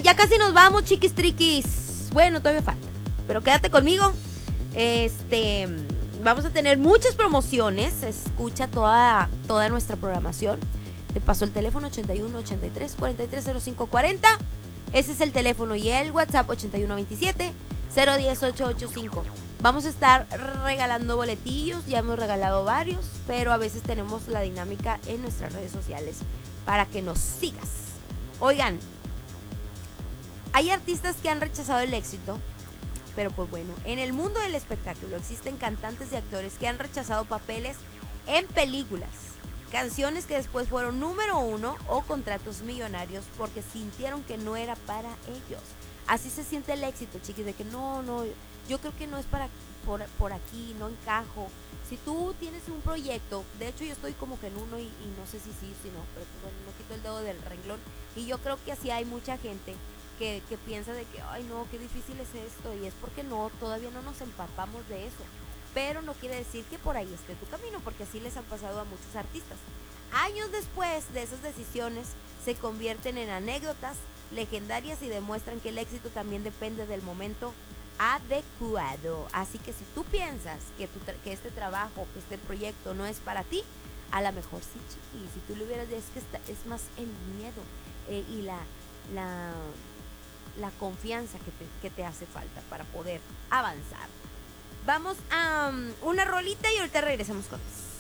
ya casi nos vamos, chiquis triquis. Bueno, todavía falta, pero quédate conmigo. Vamos a tener muchas promociones. Escucha toda nuestra programación. Te paso el teléfono 81 83 43 05 40. Ese es el teléfono y el WhatsApp 8127 010 885. Vamos a estar regalando boletillos, ya hemos regalado varios, pero a veces tenemos la dinámica en nuestras redes sociales para que nos sigas. Oigan, hay artistas que han rechazado el éxito, pero pues bueno, en el mundo del espectáculo existen cantantes y actores que han rechazado papeles en películas, canciones que después fueron número 1 o contratos millonarios porque sintieron que no era para ellos. Así se siente el éxito, chiquis, de que no, yo creo que no es por aquí, no encajo. Si tú tienes un proyecto, de hecho yo estoy como que en uno y no sé si sí, si no, pero pues bueno, no quito el dedo del renglón. Y yo creo que así hay mucha gente que piensa de que, ay no, qué difícil es esto, y es porque todavía no nos empapamos de eso. Pero no quiere decir que por ahí esté tu camino, porque así les han pasado a muchos artistas. Años después de esas decisiones se convierten en anécdotas legendarias y demuestran que el éxito también depende del momento adecuado. Así que si tú piensas que este trabajo, que este proyecto no es para ti, a lo mejor sí, chiqui. Si tú le hubieras dicho, es que es más el miedo y la confianza que te hace falta para poder avanzar. Vamos a una rolita y ahorita regresamos con eso.